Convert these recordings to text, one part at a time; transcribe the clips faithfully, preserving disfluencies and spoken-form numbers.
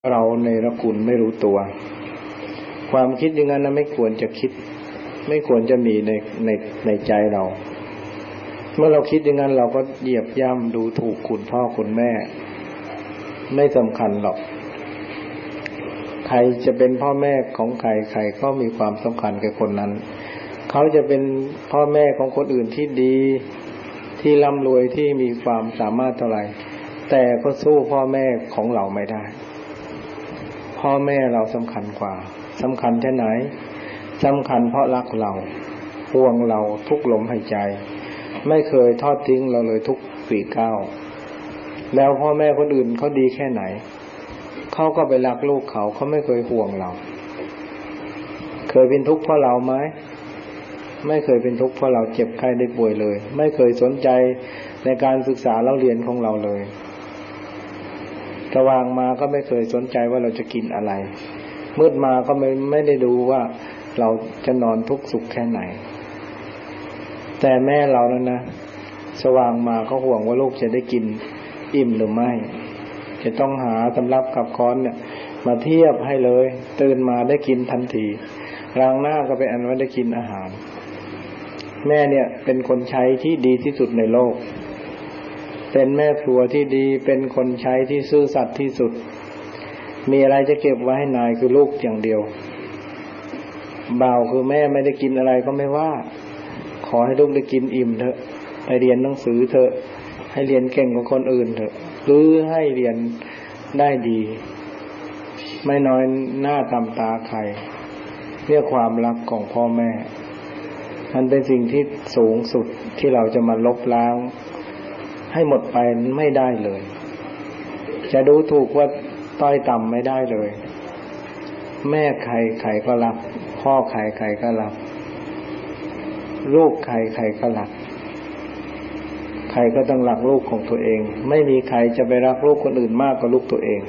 เราในรกุลไม่รู้ตัวความคิดอย่างนั้นนะไม่ควรจะคิดไม่ควรจะมีในในในใจเราเมื่อเราคิดอย่างนั้นเราก็เหยียบย่ำดูถูกคุณพ่อคุณแม่ไม่สำคัญหรอกใครจะเป็นพ่อแม่ของใครใครก็มีความสำคัญกับคนนั้นเขาจะเป็นพ่อแม่ของคนอื่นที่ดีที่ร่ำรวยที่มีความสามารถเท่าไหร่แต่ก็สู้พ่อแม่ของเราไม่ได้พ่อแม่เราสำคัญกว่าสำคัญแค่ไหนสำคัญเพราะรักเราห่วงเราทุกลมหายใจไม่เคยทอดทิ้งเราเลยทุกปีก้าวแล้วพ่อแม่คนอื่นเขาดีแค่ไหนเขาก็ไปรักลูกเขาเขาไม่เคยห่วงเราเคยเป็นทุกข์เพราะเราไหมไม่เคยเป็นทุกข์เพราะเราเจ็บไข้ได้ป่วยเลยไม่เคยสนใจในการศึกษาเล่าเรียนของเราเลยสว่างมาก็ไม่เคยสนใจว่าเราจะกินอะไรมืดมาก็ไม่ไม่ได้ดูว่าเราจะนอนทุกข์สุขแค่ไหนแต่แม่เรานั้นนะสว่างมาก็ห่วงว่าลูกจะได้กินอิ่มหรือไม่จะต้องหาสำรับกับค้อนเนี่ยมาเทียบให้เลยตื่นมาได้กินทันทีล้างหน้าก็ไปอันว่าได้กินอาหารแม่เนี่ยเป็นคนใช้ที่ดีที่สุดในโลกเป็นแม่ครัวที่ดีเป็นคนใช้ที่ซื่อสัตย์ที่สุดมีอะไรจะเก็บไว้ให้นายคือลูกอย่างเดียวบ่าวคือแม่ไม่ได้กินอะไรก็ไม่ว่าขอให้ลูกได้กินอิ่มเถอะไปเรียนหนังสือเถอะให้เรียนเก่งกว่าคนอื่นเถอะหรือให้เรียนได้ดีไม่น้อยหน้าตำตาใครเรียกความรักของพ่อแม่มันเป็นสิ่งที่สูงสุดที่เราจะมาลบล้างให้หมดไปไม่ได้เลยจะดูถูกว่าต้อยต่ำไม่ได้เลยแม่ใครใครก็รักพ่อใครใครก็รักลูกใครใครก็รักใครก็ต้องรักลูกของตัวเองไม่มีใครจะไปรักลูกคนอื่นมากกว่าลูกตัวเอง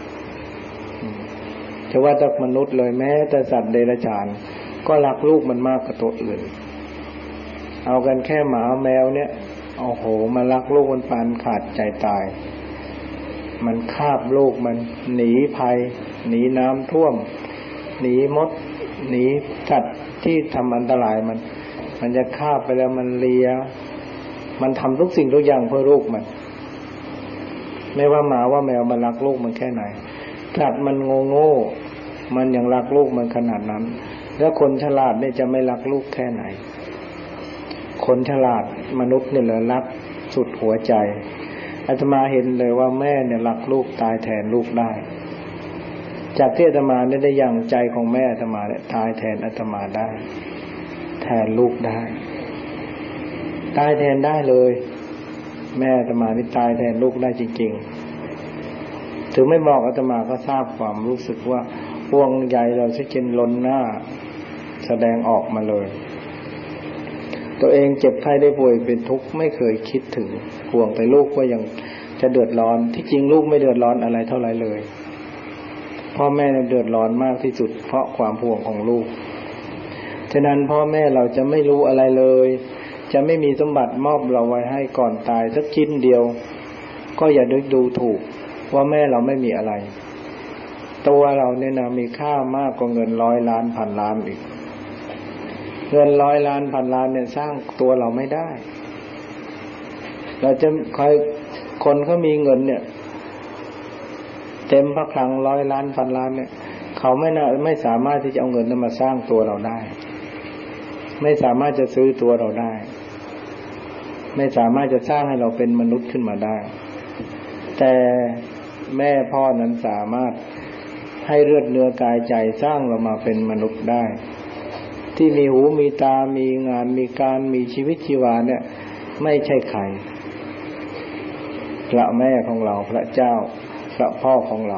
จะว่าแต่มนุษย์เลยแม้แต่สัตว์เดรัจฉานก็รักลูกมันมากกว่าตัวอื่นเอากันแค่หมาแมวเนี่ยโอ้โหมันรักลูกมันปานขาดใจตายมันคาบลูกมันหนีภัยหนีน้ำท่วมหนีมดหนีสัตว์ที่ทำอันตรายมันมันจะคาบไปแล้วมันเลียมันทำทุกสิ่งทุกอย่างเพื่อลูกมันไม่ว่าหมาว่าแมวมันรักลูกมันแค่ไหนสัตว์มันโง่โง่มันยังรักลูกมันขนาดนั้นแล้วคนฉลาดเนี่ยจะไม่รักลูกแค่ไหนคนฉลาดมนุษย์เนี่ยแหละรักสุดหัวใจอาตมาเห็นเลยว่าแม่เนี่ยรักลูกตายแทนลูกได้จากที่อาตมาเนี่ยได้ยังใจของแม่อาตมาเนี่ยตายแทนอาตมาได้แทนลูกได้ตายแทนได้เลยแม่อาตมานี่ตายแทนลูกได้จริงๆถึงไม่บอกอาตมาก็ทราบความรู้สึกว่าห่วงใยเราจะกินล้นหน้าแสดงออกมาเลยตัวเองเจ็บไข้ได้ป่วยเป็นทุกข์ไม่เคยคิดถึงห่วงแต่ลูกว่ายังจะเดือดร้อนที่จริงลูกไม่เดือดร้อนอะไรเท่าไหร่เลยพ่อแม่เดือดร้อนมากที่สุดเพราะความห่วงของลูกฉะนั้นพ่อแม่เราจะไม่รู้อะไรเลยจะไม่มีสมบัติมอบเราไว้ให้ก่อนตายสักชิ้นเดียวก็อย่าดูดูถูกว่าแม่เราไม่มีอะไรตัวเราเนี่ยนะมีค่ามากกว่าเงินร้อยล้านพันล้านอีกเงินร้อยล้านพันล้านเนี่ยสร้างตัวเราไม่ได้เราจะคอยคนเขามีเงินเนี่ยเต็มพระคลังร้อยล้านพันล้านเนี่ยเขาไม่น่าไม่สามารถที่จะเอาเงินนั้นมาสร้างตัวเราได้ไม่สามารถจะซื้อตัวเราได้ไม่สามารถจะสร้างให้เราเป็นมนุษย์ขึ้นมาได้แต่แม่พ่อนั้นสามารถให้เลือดเนื้อกายใจสร้างเรามาเป็นมนุษย์ได้ที่มีหูมีตามีงานมีการมีชีวิตชีวาเนี่ยไม่ใช่ใครพระแม่ของเราพระเจ้าพระพ่อของเรา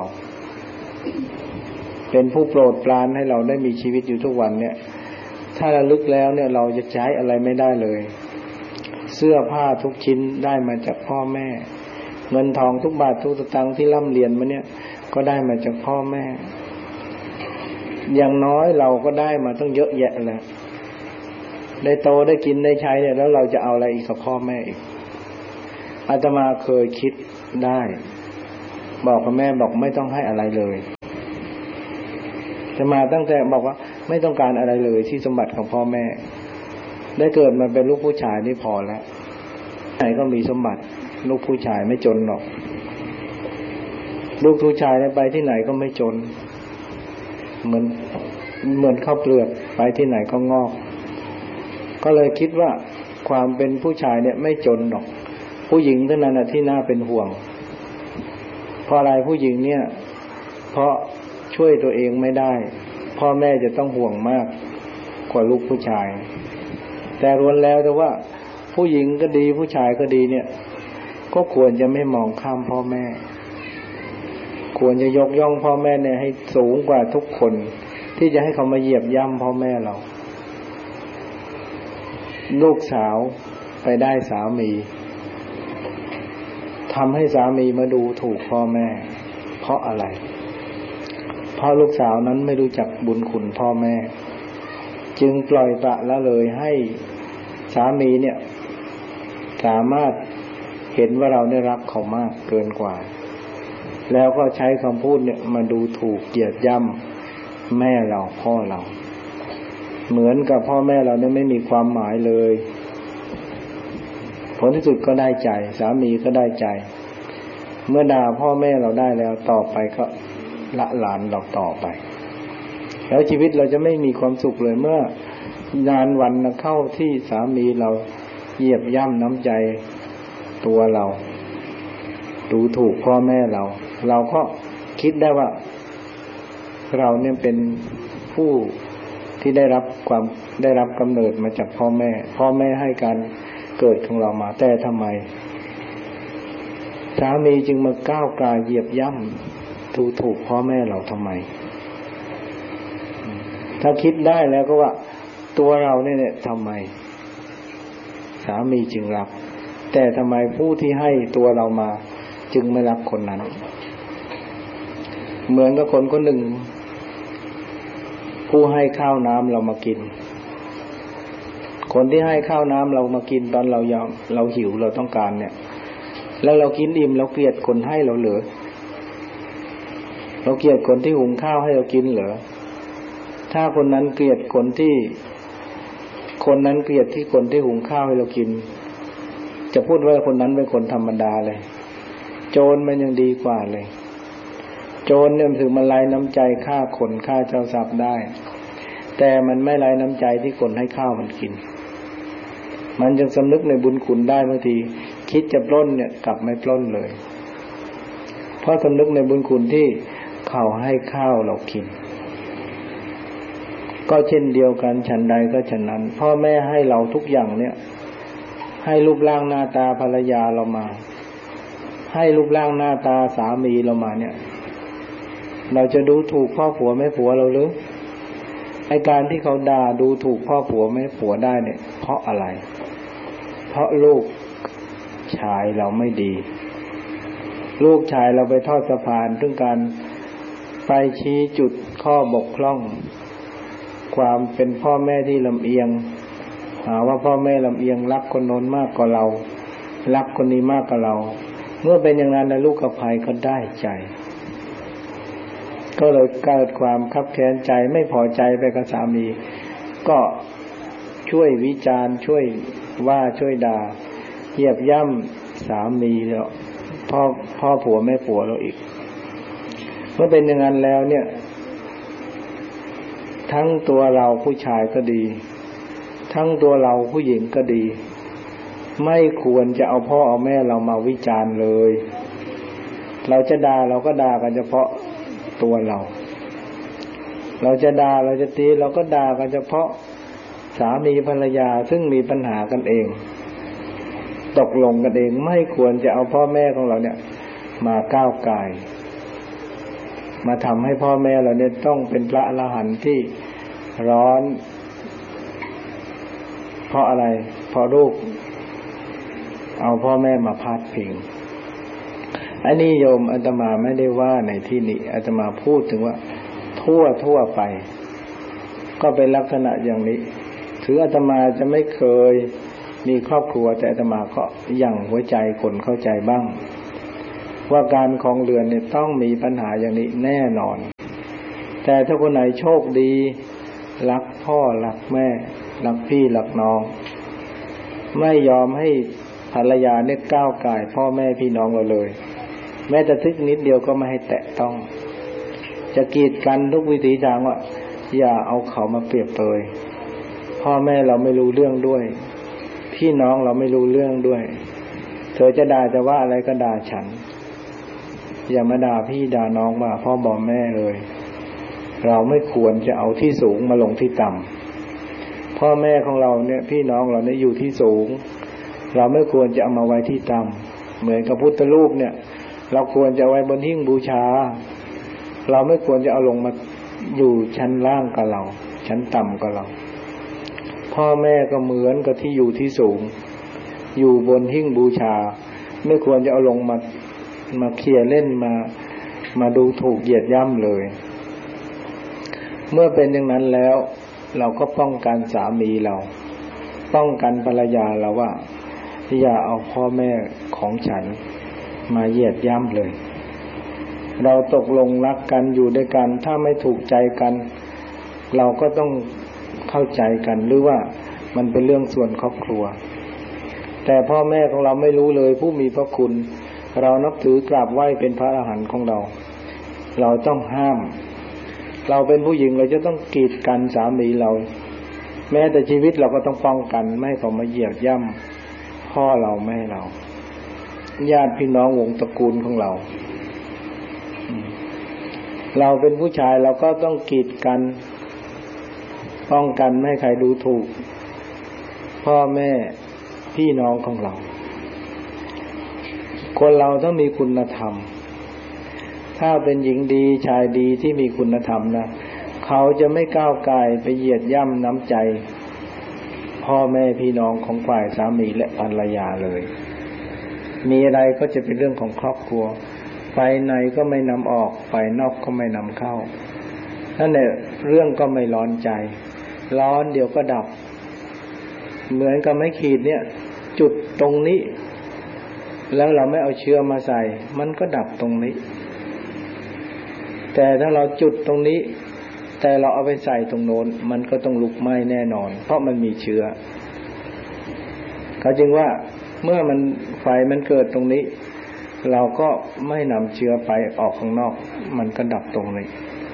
เป็นผู้โปรดปรานให้เราได้มีชีวิตอยู่ทุกวันเนี่ยถ้าระลึกแล้วเนี่ยเราจะใช้อะไรไม่ได้เลยเสื้อผ้าทุกชิ้นได้มาจากพ่อแม่เงินทองทุกบาททุกสตางค์ที่ร่ำเรียนมาเนี่ยก็ได้มาจากพ่อแม่อย่างน้อยเราก็ได้มาต้องเยอะแยะแล้วได้โตได้กินได้ใช้เนี่ยแล้วเราจะเอาอะไรอีกกับพ่อแม่อีกอาตมาเคยคิดได้บอกกับแม่บอกไม่ต้องให้อะไรเลยจะมาตั้งแต่บอกว่าไม่ต้องการอะไรเลยที่สมบัติของพ่อแม่ได้เกิดมาเป็นลูกผู้ชายนี่พอแล้วไหนก็มีสมบัติลูกผู้ชายไม่จนหรอกลูกผู้ชายไปที่ไหนก็ไม่จนเหมือนเหมือนข้าวเปลือกไปที่ไหนก็งอกก็เลยคิดว่าความเป็นผู้ชายเนี่ยไม่จนหรอกผู้หญิงเท่านั้นที่น่าเป็นห่วงเพราะอะไรผู้หญิงเนี่ยเพราะช่วยตัวเองไม่ได้พ่อแม่จะต้องห่วงมากกว่าลูกผู้ชายแต่ล้วนแล้วแต่ว่าผู้หญิงก็ดีผู้ชายก็ดีเนี่ยก็ควรจะไม่มองข้ามพ่อแม่ควรจะยกย่องพ่อแม่เนี่ยให้สูงกว่าทุกคนที่จะให้เขามาเหยียบย่ำพ่อแม่เราลูกสาวไปได้สามีทำให้สามีมาดูถูกพ่อแม่เพราะอะไรเพราะลูกสาวนั้นไม่รู้จักบุญคุณพ่อแม่จึงปล่อยปละละเลยให้สามีเนี่ยสามารถเห็นว่าเราได้รักเขามากเกินกว่าแล้วก็ใช้คำพูดเนี่ยมาดูถูกเหยียดย่ำแม่เราพ่อเราเหมือนกับพ่อแม่เราเนี่ยไม่มีความหมายเลยผลที่สุดก็ได้ใจสามีก็ได้ใจเมื่อด่าพ่อแม่เราได้แล้วต่อไปก็ละหลานเราต่อไปแล้วชีวิตเราจะไม่มีความสุขเลยเมื่อนานวันเข้าที่สามีเราเหยียบย่ำน้ำใจตัวเราดูถูกพ่อแม่เราเราก็คิดได้ว่าเราเนี่ยเป็นผู้ที่ได้รับความได้รับกำเนิดมาจากพ่อแม่พ่อแม่ให้การเกิดของเรามาแต่ทำไมสามีจึงมาก้าวกลายเหยียบย่ำดูถูกพ่อแม่เราทำไมถ้าคิดได้แล้วก็ว่าตัวเราเนี่ยทำไมสามีจึงรักแต่ทำไมผู้ที่ให้ตัวเรามาจึงไม่รักคนนั้นเหมือนกับคนคนหนึ่งผู้ให้ข้าวน้ำเรามากินคนที่ให้ข้าวน้ำเรามากินตอนเรายอมเราหิวเราต้องการเนี่ยแล้วเรากินอิ่มเราเกลียดคนให้เราเหรอเราเกลียดคนที่หุงข้าวให้เรากินเหรอถ้าคนนั้นเกลียดคนที่คนนั้นเกลียดที่คนที่หุงข้าวให้เรากินจะพูดว่าคนนั้นเป็นคนธรรมดาเลยโจรมันยังดีกว่าเลยโจรเนี่ยถึงมันไร้น้ำใจฆ่าคนฆ่าเจ้าทรัพย์ได้แต่มันไม่ไร้น้ำใจที่คนให้ข้าวมันกินมันยังสำนึกในบุญคุณได้บางทีคิดจะปล้นเนี่ยกลับไม่ปล้นเลยเพราะสำนึกในบุญคุณที่เขาให้ข้าวเรากินก็เช่นเดียวกันฉันใดก็ฉันนั้นพ่อแม่ให้เราทุกอย่างเนี่ยให้รูปร่างหน้าตาภรรยาเรามาให้รูปร่างหน้าตาสามีเรามาเนี่ยเราจะดูถูกพ่อผัวแม่ผัวเราหรือไอ้การที่เขาด่าดูถูกพ่อผัวแม่ผัวได้เนี่ยเพราะอะไรเพราะลูกชายเราไม่ดีลูกชายเราไปทอดสะพานถึงการไปชี้จุดข้อบกพร่องความเป็นพ่อแม่ที่ลำเอียงหาว่าพ่อแม่ลำเอียงรักคนโน้นมากกว่าเรารักคนนี้มากกว่าเราเมื่อเป็นอย่างนั้นแล้วลูกกับภัยก็ได้ใจก็เลยเกิดความคับแค้นใจไม่พอใจไปกับสามีก็ช่วยวิจารณ์ช่วยว่าช่วยด่าเหยียบย่ำสามีแล้วพ่อพ่อผัวแม่ผัวเราอีกเมื่อเป็นอย่างนั้นแล้วเนี่ยทั้งตัวเราผู้ชายก็ดีทั้งตัวเราผู้หญิงก็ดีไม่ควรจะเอาพ่อเอาแม่เรามาวิจารณ์เลยเราจะด่าเราก็ด่ากันเฉพาะตัวเราเราจะด่าเราจะตีเราก็ด่ากันเฉพาะสามีภรรยาซึ่งมีปัญหากันเองตกลงกันเองไม่ควรจะเอาพ่อแม่ของเราเนี่ยมาก้าวก่ายมาทำให้พ่อแม่เราเนี่ยต้องเป็นพระอรหันต์ที่ร้อนเพราะอะไรเพราะลูกเอาพ่อแม่มาพาดพิงอันนี้โยมอาตมาไม่ได้ว่าในที่นี้อาตมาพูดถึงว่าทั่วทั่วไปก็เป็นลักษณะอย่างนี้ถืออาตมาจะไม่เคยมีครอบครัวแต่อาตมาก็ยั่งหัวใจคนเข้าใจบ้างว่าการครองเรือนเนี่ยต้องมีปัญหาอย่างนี้แน่นอนแต่ถ้าคนไหนโชคดีรักพ่อรักแม่รักพี่รักน้องไม่ยอมให้ภรรยาเนี่ยก้าวก่ายพ่อแม่พี่น้องเราเลยแม้แต่ทึกนิดเดียวก็ไม่ให้แตะต้องจะกีดกันทุกวิถีทางว่าอย่าเอาเขามาเปรียบเปรยพ่อแม่เราไม่รู้เรื่องด้วยพี่น้องเราไม่รู้เรื่องด้วยเธอจะด่าจะว่าอะไรก็ด่าฉันอย่ามาด่าพี่ด่าน้องว่าพ่อบอกแม่เลยเราไม่ควรจะเอาที่สูงมาลงที่ต่ำพ่อแม่ของเราเนี่ยพี่น้องเราเนี่ยอยู่ที่สูงเราไม่ควรจะเอามาไว้ที่ต่ำเหมือนกับพุทธรูปเนี่ยเราควรจะไว้บนหิ้งบูชาเราไม่ควรจะเอาลงมาอยู่ชั้นล่างกับเราชั้นต่ำกับเราพ่อแม่ก็เหมือนกับที่อยู่ที่สูงอยู่บนหิ้งบูชาไม่ควรจะเอาลงมามาเคลียร์เล่นมามาดูถูกเหยียดย่ำเลยเมื่อเป็นอย่างนั้นแล้วเราก็ป้องกันสามีเราป้องกันภรรยาเราว่าอย่าเอาพ่อแม่ของฉันมาเหยียดย่ำเลยเราตกลงรักกันอยู่ด้วยกันถ้าไม่ถูกใจกันเราก็ต้องเข้าใจกันหรือว่ามันเป็นเรื่องส่วนครอบครัวแต่พ่อแม่ของเราไม่รู้เลยผู้มีพระคุณเรานับถือกราบไหว้เป็นพระอรหันต์ของเราเราต้องห้ามเราเป็นผู้หญิงเราจะต้องกีดกันสามีเราแม้แต่ชีวิตเราก็ต้องป้องกันไม่ให้เขามาเหยียดย่ำพ่อเราแม่เราญาติพี่น้องวงตระกูลของเราเราเป็นผู้ชายเราก็ต้องกีดกันป้องกันไม่ให้ใครดูถูกพ่อแม่พี่น้องของเราคนเราต้องมีคุณธรรมถ้าเป็นหญิงดีชายดีที่มีคุณธรรมนะเขาจะไม่ก้าวก่ายไปเหยียดย่ำน้ำใจพ่อแม่พี่น้องของฝ่ายสามีและภรรยาเลยมีอะไรก็จะเป็นเรื่องของครอบครัวฝ่ายในก็ไม่นำออกฝ่ายนอกก็ไม่นำเข้านั่นแหละเรื่องก็ไม่ร้อนใจร้อนเดี๋ยวก็ดับเหมือนกับไม้ขีดเนี่ยจุดตรงนี้แล้วเราไม่เอาเชื้อมาใส่มันก็ดับตรงนี้แต่ถ้าเราจุดตรงนี้แต่เราเอาไปใส่ตรงโน้นมันก็ต้องลุกไหม้แน่นอนเพราะมันมีเชื้อเขาจึงว่าเมื่อมันไฟมันเกิดตรงนี้เราก็ไม่นำเชื้อไปออกข้างนอกมันก็ดับตรงนี้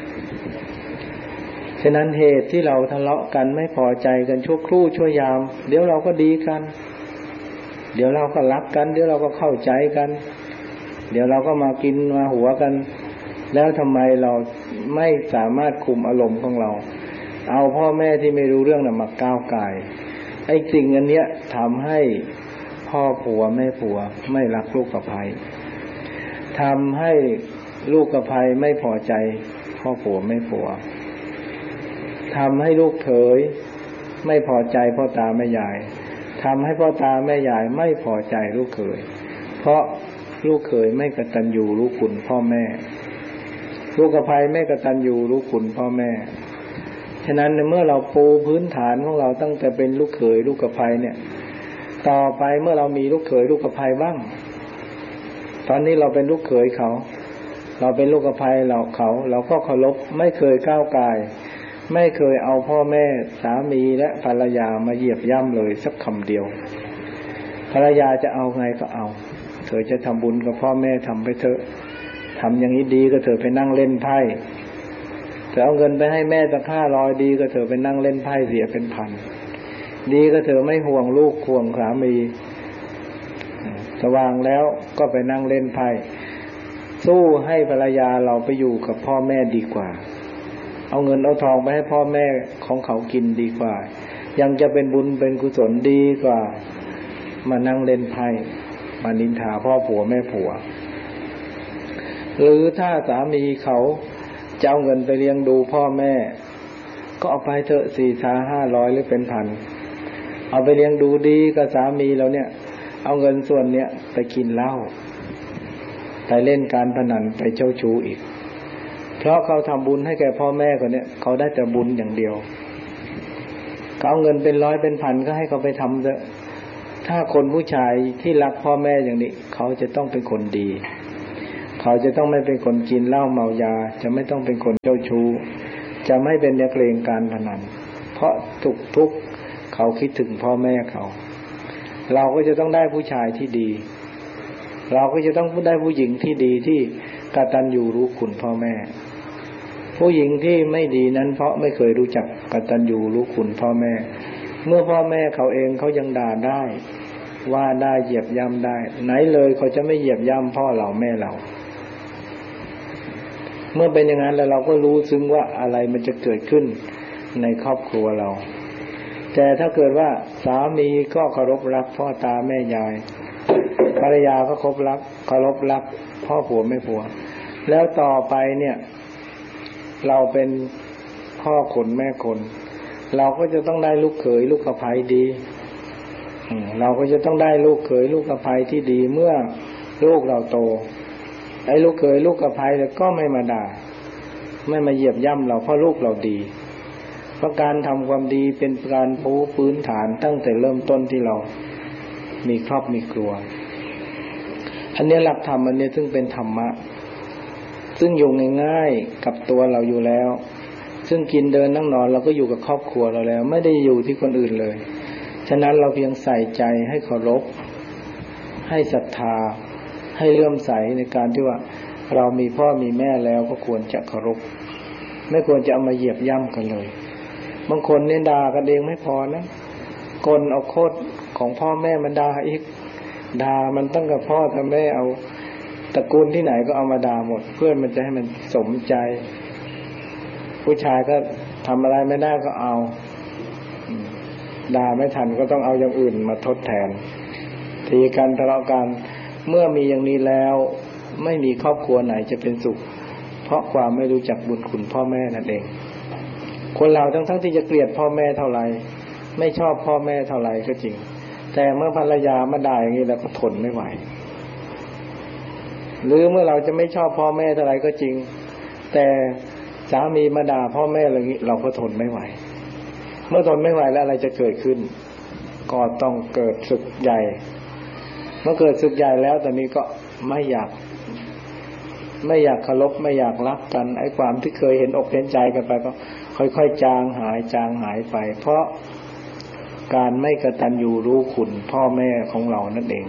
ฉะนั้นเหตุที่เราทะเลาะกันไม่พอใจกันชั่วครู่ชั่วยามเดี๋ยวเราก็ดีกันเดี๋ยวเราก็รักกันเดี๋ยวเราก็เข้าใจกันเดี๋ยวเราก็มากินมาหัวกันแล้วทำไมเราไม่สามารถคุมอารมณ์ของเราเอาพ่อแม่ที่ไม่รู้เรื่องน่ะมาก้าวก่ายไอ้สิ่งอันเนี้ยทำให้พ่อผัวแม่ผัวไม่รักลูกสะใภ้ทำให้ลูกสะใภ้ไม่พอใจพ่อผัวแม่ผัวทำให้ลูกเขยไม่พอใจพ่อตาแม่ยายทำให้พ่อตาแม่ยายไม่พอใจลูกเขยเพราะลูกเขยไม่กตัญญูรู้คุณพ่อแม่ลูกสะใภ้ไม่กตัญญูรู้คุณพ่อแม่ฉะนั้นเมื่อเราปูพื้นฐานของเราตั้งแต่เป็นลูกเขยลูกสะใภ้เนี่ยต่อไปเมื่อเรามีลูกเขยลูกสะใภ้บ้างตอนนี้เราเป็นลูกเขยเขาเราเป็นลูกสะใภ้เราเขาเราก็เคารพไม่เคยก้าวก่ายไม่เคยเอาพ่อแม่สามีและภรรยามาเหยียบย่ำเลยสักคำเดียวภรรยาจะเอาไงก็เอาเธอจะทำบุญกับพ่อแม่ทำไปเถอะทำอย่างนี้ดีก็เธอไปนั่งเล่นไพ่แต่เอาเงินไปให้แม่สักห้าร้อยดีก็เธอไปนั่งเล่นไพ่เสียเป็นพันดีก็เธอไม่ห่วงลูกห่วงสามีสว่างแล้วก็ไปนั่งเล่นไพ่สู้ให้ภรรยาเราไปอยู่กับพ่อแม่ดีกว่าเอาเงินเอาทองไปให้พ่อแม่ของเขากินดีกว่ายังจะเป็นบุญเป็นกุศลดีกว่ามานั่งเล่นไพ่มานินทาพ่อผัวแม่ผัวหรือถ้าสามีเขาจะเอาเงินไปเลี้ยงดูพ่อแม่ก็เอาไปเถอะสี่สาห้าร้อยหรือเป็นพันเอาไปเลี้ยงดูดีกับสามีเราเนี่ยเอาเงินส่วนเนี้ยไปกินเหล้าไปเล่นการพนันไปเจ้าชู้อีกเพราะเขาทำบุญให้แก่พ่อแม่คนเนี้ยเขาได้แต่บุญอย่างเดียวเขาเอาเงินเป็นร้อยเป็นพันก็ให้เขาไปทำเถอะถ้าคนผู้ชายที่รักพ่อแม่อย่างนี้เขาจะต้องเป็นคนดีเขาจะต้องไม่เป็นคนกินเหล้าเมายาจะไม่ต้องเป็นคนเจ้าชู้จะไม่เป็นนักเลงการพนันเพราะทุกทุกเขาคิดถึงพ่อแม่เขาเราก็จะต้องได้ผู้ชายที่ดีเราก็จะต้องได้ผู้หญิงที่ดีที่กตัญญูรู้คุณพ่อแม่ผู้หญิงที่ไม่ดีนั้นเพราะไม่เคยรู้จักกตัญญูรู้คุณพ่อแม่เมื่อพ่อแม่เขาเองเขายังด่าได้ว่าได้เหยียบย่ำได้ไหนเลยเขาจะไม่เหยียบย่ำพ่อเราแม่เราเมื่อเป็นอย่างนั้นแล้วเราก็รู้ซึ้งว่าอะไรมันจะเกิดขึ้นในครอบครัวเราแต่ถ้าเกิดว่าสามีก็เคารพรักพ่อตาแม่ยายภรรยาก็เคารพรักเคารพรักพ่อผัวแม่ผัวแล้วต่อไปเนี่ยเราเป็นพ่อคนแม่คนเราก็จะต้องได้ลูกเขยลูกสะใภ้ดีเราก็จะต้องได้ลูกเขยลูกสะใภ้ที่ดีเมื่อลูกเราโตไอ้ลูกเขยลูกสะใภ้ก็ไม่มาด่าไม่มาเหยียบย่ำเราเพราะลูกเราดีเพราะการทำความดีเป็นการปูพื้นฐานตั้งแต่เริ่มต้นที่เรามีครอบมีครัวอันนี้หลักธรรมอันนี้ซึ่งเป็นธรรมะซึ่งอยู่ง่ายๆกับตัวเราอยู่แล้วซึ่งกินเดินนั่งนอนเราก็อยู่กับครอบครัวเราแล้วไม่ได้อยู่ที่คนอื่นเลยฉะนั้นเราเพียงใส่ใจให้เคารพให้ศรัทธาให้เลื่อมใสในการที่ว่าเรามีพ่อมีแม่แล้วก็ควรจะเคารพไม่ควรจะเอามาเหยียบย่ำกันเลยบางคนเนี่ยด่ากันเองไม่พอนะกลเอาโคตรของพ่อแม่มันด่าอีกด่ามันตั้งแต่พ่อแต่แม่เอาตระกูลที่ไหนก็เอามาด่าหมดเพื่อมันจะให้มันสมใจผู้ชายก็ทำอะไรไม่ได้ก็เอาด่าไม่ทันก็ต้องเอาอย่างอื่นมาทดแทนทีกันทะเลาะกันเมื่อมีอย่างนี้แล้วไม่มีครอบครัวไหนจะเป็นสุขเพราะความไม่รู้จักบุญคุณพ่อแม่นั่นเองคนเราทั้งทั้งที่จะเกลียดพ่อแม่เท่าไหร่ไม่ชอบพ่อแม่เท่าไหร่ก็จริงแต่เมื่อภรรยามาด่าอย่างนี้เราก็ทนไม่ไหวหรือเมื่อเราจะไม่ชอบพ่อแม่เท่าไหร่ก็จริงแต่สามีมาด่าพ่อแม่อะไรอย่างนี้เราก็ทนไม่ไหวเมื่อทนไม่ไหวแล้วอะไรจะเกิดขึ้นก็ต้องเกิดศึกใหญ่เมื่อเกิดศึกใหญ่แล้วตอนนี้ก็ไม่อยากไม่อยากเคารพไม่อยากรักกันไอ้ความที่เคยเห็นอกเห็นใจกันไปก็ค่อยๆจางหายจางหายไปเพราะการไม่กตัญญูรู้คุณพ่อแม่ของเรานั่นเอง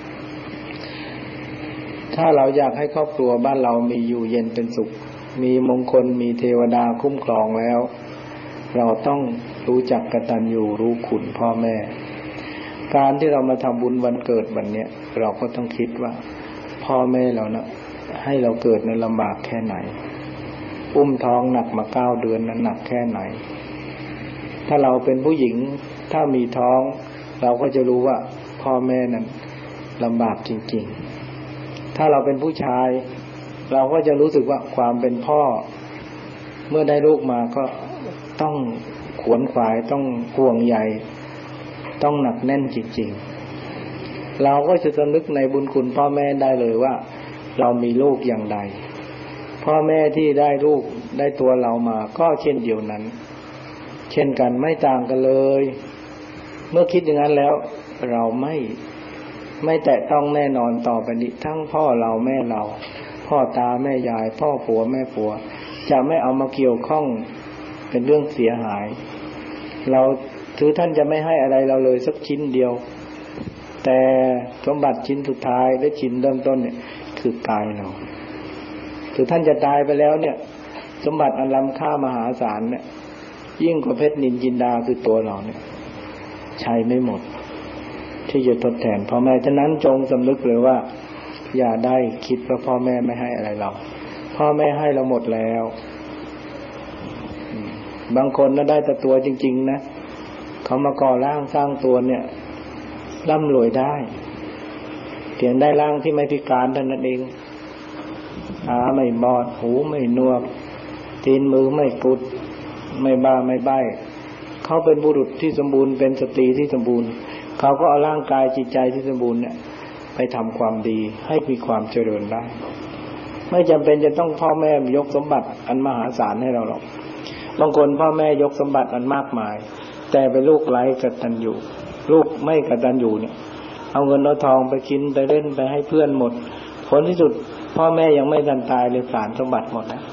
ถ้าเราอยากให้ครอบครัวบ้านเรามีอยู่เย็นเป็นสุขมีมงคลมีเทวดาคุ้มครองแล้วเราต้องรู้จักกตัญญูรู้คุณพ่อแม่การที่เรามาทำบุญวันเกิดวันนี้เราก็ต้องคิดว่าพ่อแม่เรานะให้เราเกิดในลำบากแค่ไหนอุ้มท้องหนักมาเก้าเดือนนั้นหนักแค่ไหนถ้าเราเป็นผู้หญิงถ้ามีท้องเราก็จะรู้ว่าพ่อแม่นั้นลำบากจริงๆถ้าเราเป็นผู้ชายเราก็จะรู้สึกว่าความเป็นพ่อเมื่อได้ลูกมาก็ต้องขวนขวายต้องห่วงใยต้องหนักแน่นจริงๆเราก็จะสำนึกในบุญคุณพ่อแม่ได้เลยว่าเรามีลูกอย่างใดพ่อแม่ที่ได้ลูกได้ตัวเรามาก็เช่นเดียวนั้นเช่นกันไม่ต่างกันเลยเมื่อคิดอย่างนั้นแล้วเราไม่ไม่แตะต้องแน่นอนต่อไปนี้ทั้งพ่อเราแม่เราพ่อตาแม่ยายพ่อผัวแม่ผัวจะไม่เอามาเกี่ยวข้องเป็นเรื่องเสียหายเราถือท่านจะไม่ให้อะไรเราเลยสักชิ้นเดียวแต่สมบัติชิ้นสุดท้ายและชิ้นเริ่มต้นเนี่ยคือกายเราคือท่านจะตายไปแล้วเนี่ยสมบัติอันล้ำค่ามหาศาลเนี่ยยิ่งกว่าเพชรนินจินดาคือตัวเราเนี่ยใช้ไม่หมดที่จะทดแทนพ่อแม่ฉะนั้นจงสำนึกเลยว่าอย่าได้คิดว่าพ่อแม่ไม่ให้อะไรเราพ่อแม่ให้เราหมดแล้วบางคนน่ะได้แต่ตัวจริงๆนะเขามาก่อร่างสร้างตัวเนี่ยร่ำรวยได้เพียงได้ร่างที่ไม่พิการเท่านั้นเองตาไม่บอดหูไม่หนวกตีนมือไม่กุดไม่บ้าไม่ใบ้เขาเป็นบุรุษที่สมบูรณ์เป็นสตรีที่สมบูรณ์เขาก็เอาร่างกายจิตใจที่สมบูรณ์เนี่ยไปทำความดีให้มีความเจริญได้ไม่จำเป็นจะต้องพ่อแม่ยกสมบัติอันมหาศาลให้เราหรอกบางคนพ่อแม่ยกสมบัติอันมากมายแต่เป็นลูกไร้กตัญญูลูกไม่กตัญญูเนี่ยเอาเงินเอาทองไปกินไปเล่นไปให้เพื่อนหมดผลที่สุดพ่อพ่อแม่ยังไม่ทันตายเลยสารสมบัติหมดแล้ว